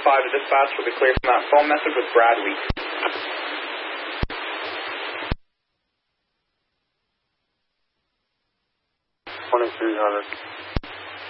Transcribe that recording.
to dispatch will be clear from that phone message with Bradley. 2300.